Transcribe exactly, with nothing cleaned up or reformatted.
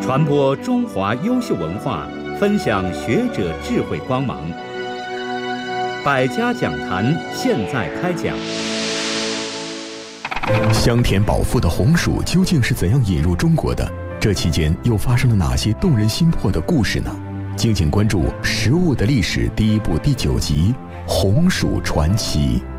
传播中华优秀文化，分享学者智慧光芒。百家讲坛现在开讲。 香甜饱腹的红薯究竟是怎样引入中国的？这期间又发生了哪些动人心魄的故事呢？敬请关注《食物的历史》第一部第九集《红薯传奇》。